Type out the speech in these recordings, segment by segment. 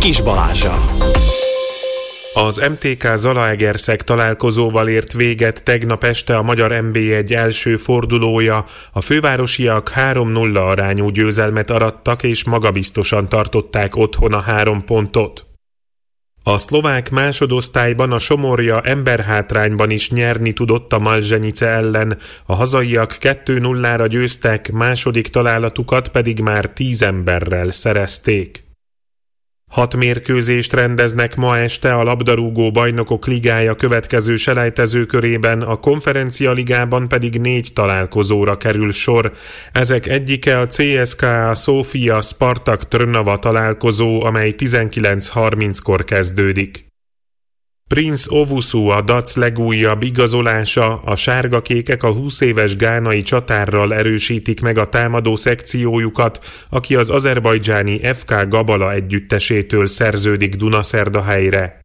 Kiss Balázssal. Az MTK Zalaegerszeg találkozóval ért véget tegnap este a magyar NB1 első fordulója. A fővárosiak 3-0 arányú győzelmet arattak és magabiztosan tartották otthon a 3 pontot. A szlovák másodosztályban a Somorja emberhátrányban is nyerni tudott a Malzsenice ellen, a hazaiak 2-0-ra győztek, második találatukat pedig már 10 emberrel szerezték. 6 mérkőzést rendeznek ma este a labdarúgó bajnokok ligája következő selejtezőkörében, a konferencialigában pedig 4 találkozóra kerül sor. Ezek egyike a CSKA Sofia Spartak Trnava találkozó, amely 19:30-kor kezdődik. Prince Owusu a Dac legújabb igazolása, a sárgakékek a 20 éves gánai csatárral erősítik meg a támadó szekciójukat, aki az azerbajdzsáni FK Gabala együttesétől szerződik Dunaszerdahelyre.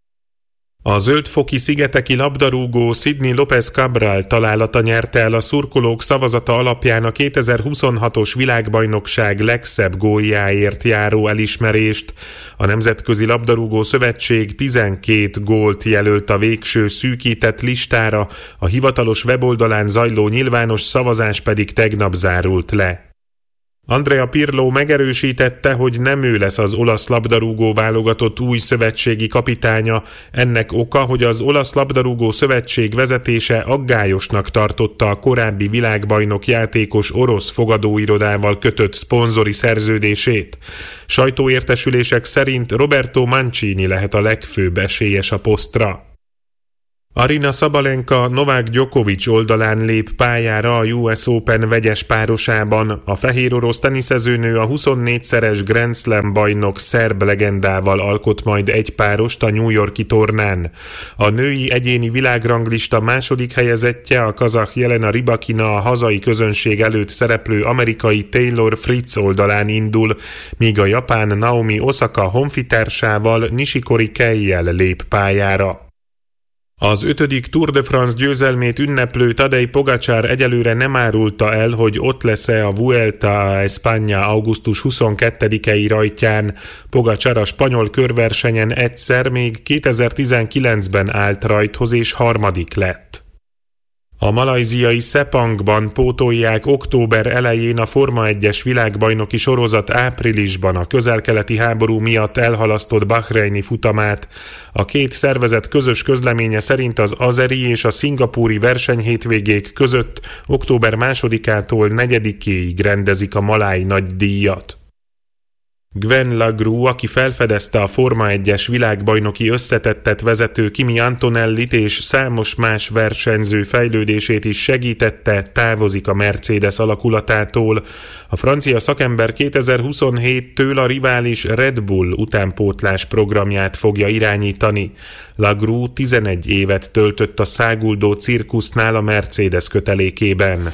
A zöldfoki szigeteki labdarúgó Sidney López Cabral találata nyerte el a szurkolók szavazata alapján a 2026-os világbajnokság legszebb góljáért járó elismerést. A Nemzetközi Labdarúgó Szövetség 12 gólt jelölt a végső szűkített listára, a hivatalos weboldalán zajló nyilvános szavazás pedig tegnap zárult le. Andrea Pirlo megerősítette, hogy nem ő lesz az olasz labdarúgó válogatott új szövetségi kapitánya. Ennek oka, hogy az olasz labdarúgó szövetség vezetése aggályosnak tartotta a korábbi világbajnok játékos orosz fogadóirodával kötött szponzori szerződését. Sajtóértesülések szerint Roberto Mancini lehet a legfőbb esélyes a posztra. Aryna Sabalenka Novák Djokovic oldalán lép pályára a US Open vegyes párosában. A fehérorosz teniszezőnő a 24-szeres Grand Slam bajnok szerb legendával alkot majd egy párost a New York-i tornán. A női egyéni világranglista második helyezettje, a kazah Jelena Rybakina a hazai közönség előtt szereplő amerikai Taylor Fritz oldalán indul, míg a japán Naomi Osaka honfitársával Nishikori Keijel lép pályára. Az 5. Tour de France győzelmét ünneplő Tadej Pogačar egyelőre nem árulta el, hogy ott lesz-e a Vuelta a España augusztus 22-i rajtján. Pogačar a spanyol körversenyen egyszer, még 2019-ben állt rajthoz és harmadik lett. A malajziai Sepangban pótolják október elején a Forma 1-es világbajnoki sorozat áprilisban a közel-keleti háború miatt elhalasztott bahreini futamát. A két szervezet közös közleménye szerint az azeri és a szingapúri versenyhétvégék között október 2-től 4-éig rendezik a maláj nagydíjat. Gwen Lagrue, aki felfedezte a Forma 1-es világbajnoki összetettet vezető Kimi Antonellit és számos más versenyző fejlődését is segítette, távozik a Mercedes alakulatától. A francia szakember 2027-től a rivális Red Bull utánpótlás programját fogja irányítani. Lagrue 11 évet töltött a száguldó cirkusznál a Mercedes kötelékében.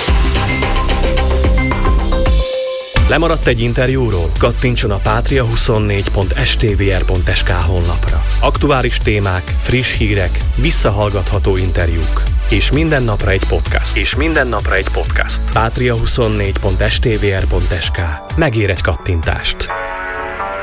Lemaradt egy interjúról? Kattintson a patria24.stvr.sk honlapra. Aktuális témák, friss hírek, visszahallgatható interjúk. És minden napra egy podcast. Patria24.stvr.sk. Megér egy kattintást.